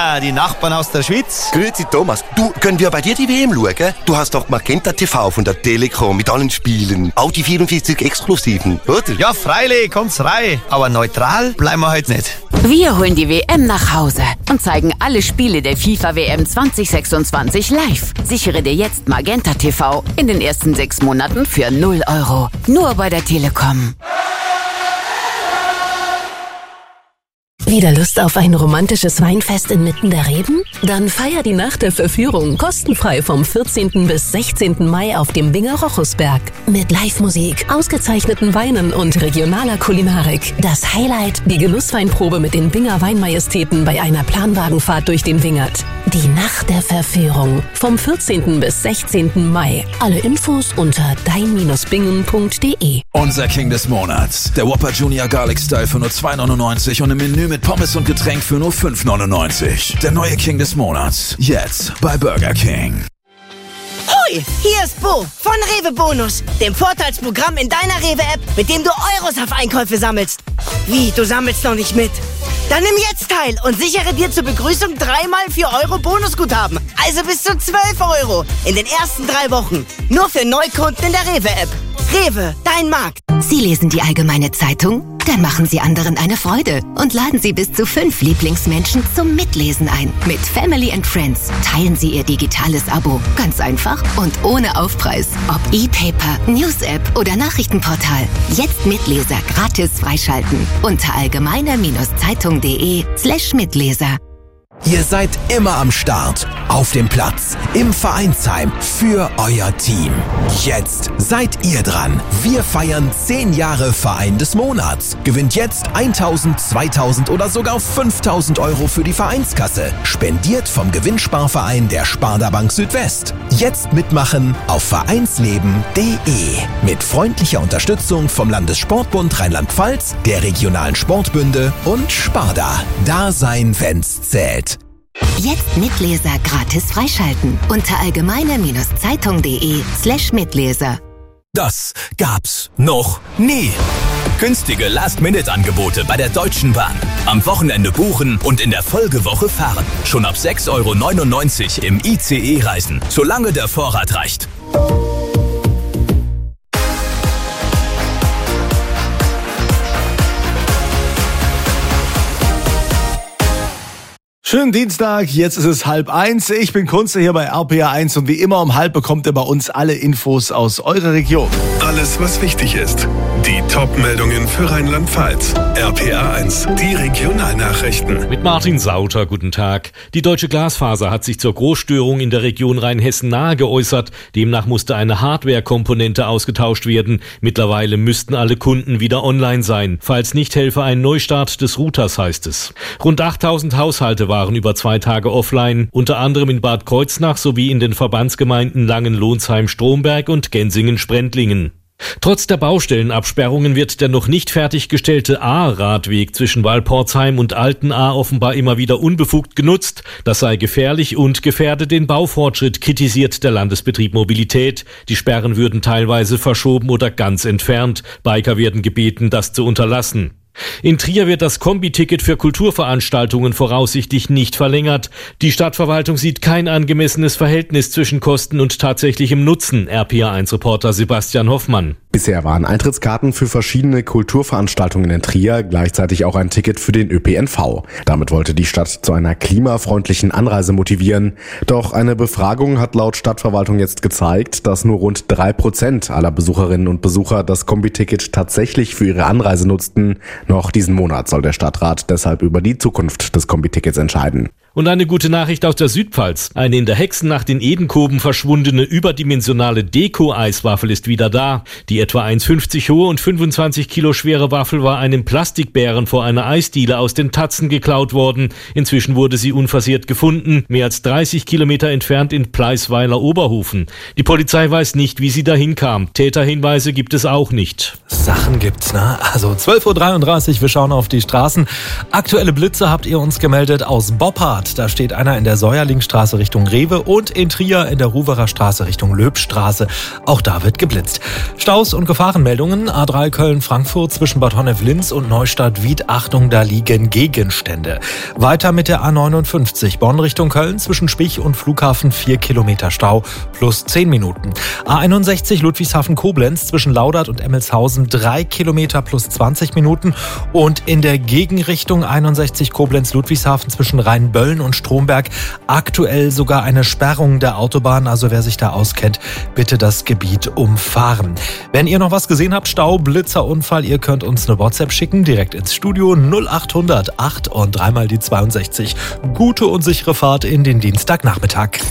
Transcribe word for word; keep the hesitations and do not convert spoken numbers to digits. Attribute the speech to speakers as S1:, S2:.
S1: Ah, die Nachbarn aus der Schweiz.
S2: Grüezi Thomas, du, können wir bei dir die W M schauen? Du hast doch Magenta T V von der Telekom mit allen Spielen. Auch die vierundvierzig Exklusiven, oder?
S1: Ja, freilich, kommt's rein. Aber neutral bleiben wir heute nicht.
S3: Wir holen die W M nach Hause und zeigen alle Spiele der FIFA W M zwanzig sechsundzwanzig live. Sichere dir jetzt Magenta T V in den ersten sechs Monaten für null Euro. Nur bei der Telekom.
S4: Wieder Lust auf ein romantisches Weinfest inmitten der Reben? Dann feier die Nacht der Verführung kostenfrei vom vierzehnten bis sechzehnten Mai auf dem Binger Rochusberg. Mit Live-Musik, ausgezeichneten Weinen und regionaler Kulinarik. Das Highlight, die Genussweinprobe mit den Binger Weinmajestäten bei einer Planwagenfahrt durch den Wingert. Die Nacht der Verführung vom vierzehnten bis sechzehnten Mai. Alle Infos unter dein Bindestrich bingen punkt de.
S5: Unser King des Monats. Der Whopper Junior Garlic Style für nur zwei neunundneunzig und im Menü mit Pommes und Getränk für nur fünf neunundneunzig. Der neue King des Monats. Jetzt bei Burger King.
S6: Hoi, hier ist Bo von Rewe Bonus, dem Vorteilsprogramm in deiner Rewe-App, mit dem du Euros auf Einkäufe sammelst. Wie, du sammelst noch nicht mit? Dann nimm jetzt teil und sichere dir zur Begrüßung dreimal vier Euro Bonusguthaben. Also bis zu zwölf Euro in den ersten drei Wochen. Nur für Neukunden in der Rewe-App. Rewe, dein Markt.
S7: Sie lesen die Allgemeine Zeitung? Dann machen Sie anderen eine Freude und laden Sie bis zu fünf Lieblingsmenschen zum Mitlesen ein. Mit Family and Friends teilen Sie Ihr digitales Abo. Ganz einfach und ohne Aufpreis. Ob E-Paper, News-App oder Nachrichtenportal. Jetzt Mitleser gratis freischalten. Unter allgemeine-zeitung.de slash Mitleser.
S8: Ihr seid immer am Start, auf dem Platz, im Vereinsheim, für euer Team. Jetzt seid ihr dran. Wir feiern zehn Jahre Verein des Monats. Gewinnt jetzt tausend, zweitausend oder sogar fünftausend Euro für die Vereinskasse. Spendiert vom Gewinnsparverein der Sparda Bank Südwest. Jetzt mitmachen auf vereinsleben punkt de. Mit freundlicher Unterstützung vom Landessportbund Rheinland-Pfalz, der regionalen Sportbünde und Sparda. Da sein, wenn's zählt.
S7: Jetzt Mitleser gratis freischalten. Unter allgemeine-zeitung.de slash Mitleser.
S8: Das gab's noch nie. Günstige Last-Minute-Angebote bei der Deutschen Bahn. Am Wochenende buchen und in der Folgewoche fahren. Schon ab sechs Euro neunundneunzig im I C E reisen, solange der Vorrat reicht.
S9: Schönen Dienstag, jetzt ist es halb eins. Ich bin Kunze hier bei R P R eins und wie immer um halb bekommt ihr bei uns alle Infos aus eurer Region.
S10: Alles, was wichtig ist. Die Top-Meldungen für Rheinland-Pfalz. R P R eins, die Regionalnachrichten.
S11: Mit Martin Sauter, guten Tag. Die Deutsche Glasfaser hat sich zur Großstörung in der Region Rheinhessen-Nahe geäußert. Demnach musste eine Hardware-Komponente ausgetauscht werden. Mittlerweile müssten alle Kunden wieder online sein. Falls nicht, helfe ein Neustart des Routers, heißt es. Rund achttausend Haushalte waren über zwei Tage offline, unter anderem in Bad Kreuznach sowie in den Verbandsgemeinden Langenlohnsheim, Stromberg und Gensingen-Sprendlingen. Trotz der Baustellenabsperrungen wird der noch nicht fertiggestellte A-Radweg zwischen Walportsheim und Altenahr offenbar immer wieder unbefugt genutzt. Das sei gefährlich und gefährde den Baufortschritt, kritisiert der Landesbetrieb Mobilität. Die Sperren würden teilweise verschoben oder ganz entfernt. Biker werden gebeten, das zu unterlassen. In Trier wird das Kombi-Ticket für Kulturveranstaltungen voraussichtlich nicht verlängert. Die Stadtverwaltung sieht kein angemessenes Verhältnis zwischen Kosten und tatsächlichem Nutzen. R P R eins Reporter Sebastian Hoffmann.
S12: Bisher waren Eintrittskarten für verschiedene Kulturveranstaltungen in Trier gleichzeitig auch ein Ticket für den Ö P N V. Damit wollte die Stadt zu einer klimafreundlichen Anreise motivieren. Doch eine Befragung hat laut Stadtverwaltung jetzt gezeigt, dass nur rund drei Prozent aller Besucherinnen und Besucher das Kombi-Ticket tatsächlich für ihre Anreise nutzten. Noch diesen Monat soll der Stadtrat deshalb über die Zukunft des Kombi-Tickets entscheiden.
S11: Und eine gute Nachricht aus der Südpfalz. Eine in der Hexennacht in Edenkoben verschwundene überdimensionale Deko-Eiswaffel ist wieder da. Die etwa eins Komma fünfzig hohe und fünfundzwanzig Kilo schwere Waffel war einem Plastikbären vor einer Eisdiele aus den Tatzen geklaut worden. Inzwischen wurde sie unversehrt gefunden, mehr als dreißig Kilometer entfernt in Pleisweiler-Oberhofen. Die Polizei weiß nicht, wie sie dahin kam. Täterhinweise gibt es auch nicht.
S13: Sachen gibt's, ne? Also zwölf Uhr dreiunddreißig, wir schauen auf die Straßen. Aktuelle Blitze habt ihr uns gemeldet aus Boppard. Laudert. Da steht einer in der Säuerlingstraße Richtung Rewe und in Trier in der Ruwerer Straße Richtung Löbstraße. Auch da wird geblitzt. Staus und Gefahrenmeldungen. A drei Köln-Frankfurt zwischen Bad Honnef-Linz und Neustadt-Wied. Achtung, da liegen Gegenstände. Weiter mit der A neunundfünfzig Bonn Richtung Köln zwischen Spich und Flughafen vier Kilometer Stau plus zehn Minuten. A einundsechzig Ludwigshafen-Koblenz zwischen Laudert und Emmelshausen drei Kilometer plus zwanzig Minuten. Und in der Gegenrichtung einundsechzig Koblenz-Ludwigshafen zwischen Rheinböllen und Stromberg aktuell sogar eine Sperrung der Autobahn. Also wer sich da auskennt, bitte das Gebiet umfahren. Wenn ihr noch was gesehen habt, Stau, Blitzer, Unfall, ihr könnt uns eine WhatsApp schicken, direkt ins Studio null achthundert acht und dreimal die zweiundsechzig. Gute und sichere Fahrt in den Dienstagnachmittag.